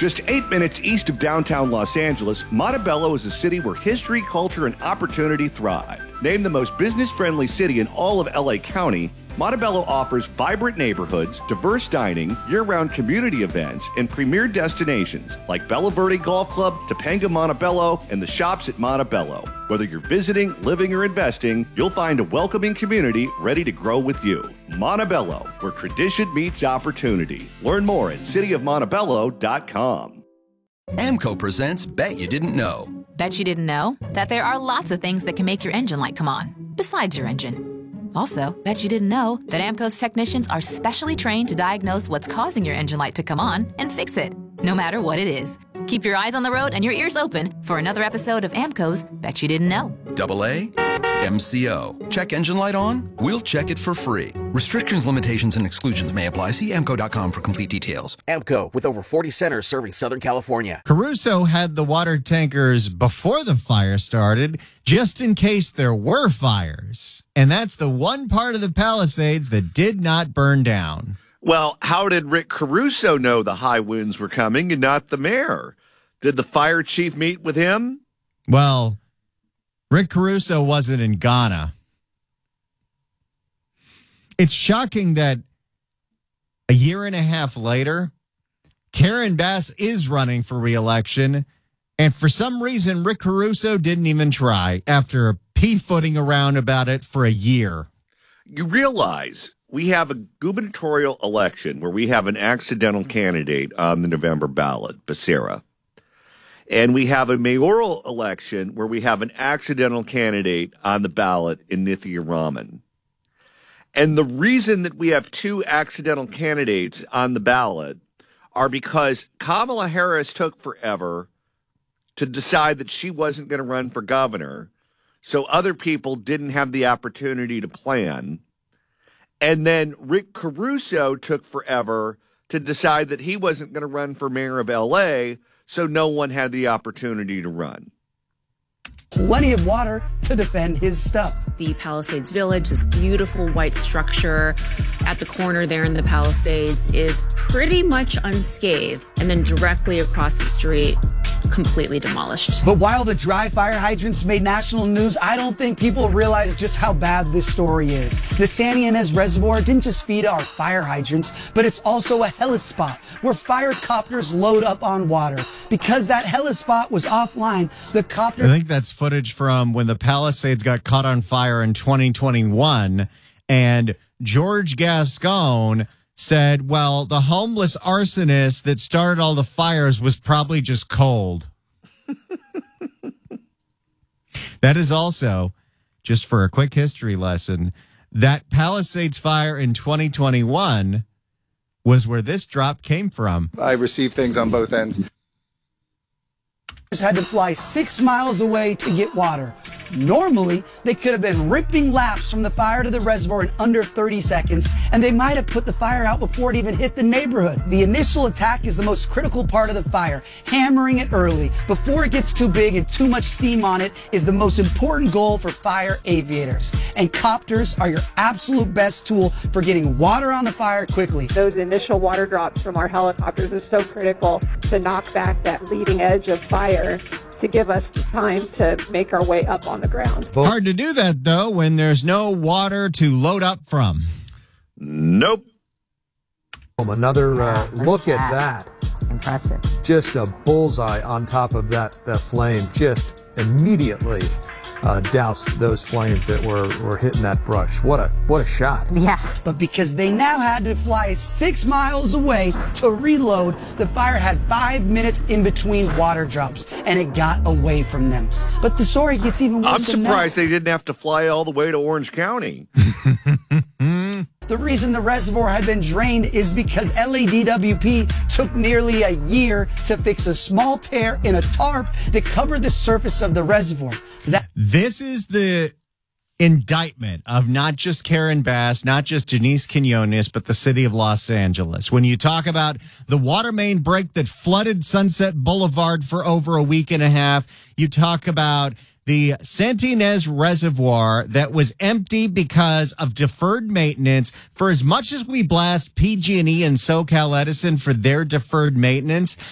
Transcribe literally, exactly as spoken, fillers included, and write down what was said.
Just eight minutes east of downtown Los Angeles, Montebello is a city where history, culture, and opportunity thrive. Named the most business-friendly city in all of L A County, Montebello offers vibrant neighborhoods, diverse dining, year-round community events, and premier destinations like Bella Verde Golf Club, Topanga Montebello, and the shops at Montebello. Whether you're visiting, living, or investing, you'll find a welcoming community ready to grow with you. Montebello, where tradition meets opportunity. Learn more at city of montebello dot com. AMCO presents Bet You Didn't Know. Bet you didn't know that there are lots of things that can make your engine light come on, besides your engine. Also, bet you didn't know that AMCO's technicians are specially trained to diagnose what's causing your engine light to come on and fix it, no matter what it is. Keep your eyes on the road and your ears open for another episode of AMCO's Bet You Didn't Know. Double A, M C O. Check engine light on? We'll check it for free. Restrictions, limitations, and exclusions may apply. See A M C O dot com for complete details. AMCO, with over forty centers serving Southern California. Caruso had the water tankers before the fire started, just in case there were fires. And that's the one part of the Palisades that did not burn down. Well, how did Rick Caruso know the high winds were coming and not the mayor? Did the fire chief meet with him? Well, Rick Caruso wasn't in Ghana. It's shocking that a year and a half later, Karen Bass is running for re-election, and for some reason, Rick Caruso didn't even try after pea-footing around about it for a year. You realize we have a gubernatorial election where we have an accidental candidate on the November ballot, Becerra. And we have a mayoral election where we have an accidental candidate on the ballot in Nithya Raman. And the reason that we have two accidental candidates on the ballot are because Kamala Harris took forever to decide that she wasn't going to run for governor. So other people didn't have the opportunity to plan. And then Rick Caruso took forever to decide that he wasn't going to run for mayor of L A, so no one had the opportunity to run. Plenty of water to defend his stuff. The Palisades Village, this beautiful white structure at the corner there in the Palisades, is pretty much unscathed. And then directly across the street, completely demolished. But while the dry fire hydrants made national news, I don't think people realize just how bad this story is. The Santa Ynez Reservoir didn't just feed our fire hydrants, but it's also a helispot where fire copters load up on water. Because that helispot was offline, the copter... I think that's footage from when the Palisades got caught on fire in twenty twenty-one, and George Gascon said, well, the homeless arsonist that started all the fires was probably just cold. That is also, just for a quick history lesson, that Palisades fire in twenty twenty-one was where this drop came from. I received things on both ends. Had to fly six miles away to get water. Normally, they could have been ripping laps from the fire to the reservoir in under thirty seconds, and they might have put the fire out before it even hit the neighborhood. The initial attack is the most critical part of the fire. Hammering it early, before it gets too big and too much steam on it, is the most important goal for fire aviators. And copters are your absolute best tool for getting water on the fire quickly. Those initial water drops from our helicopters are so critical to knock back that leading edge of fire, to give us time to make our way up on the ground. Hard to do that, though, when there's no water to load up from. Nope. Another uh, look at that. Impressive. Just a bullseye on top of that, that flame. Just immediately uh, doused those flames that were, were hitting that brush. What a what a shot. Yeah. But because they now had to fly six miles away to reload, the fire had five minutes in between water drops, and it got away from them. But the story gets even worse. I'm than surprised that. they didn't have to fly all the way to Orange County. The reason the reservoir had been drained is because L A D W P took nearly a year to fix a small tear in a tarp that covered the surface of the reservoir. That- this is the indictment of not just Karen Bass, not just Janice Quinones, but the city of Los Angeles. When you talk about the water main break that flooded Sunset Boulevard for over a week and a half, you talk about the Santa Ynez Reservoir that was empty because of deferred maintenance. For as much as we blast P G and E and SoCal Edison for their deferred maintenance,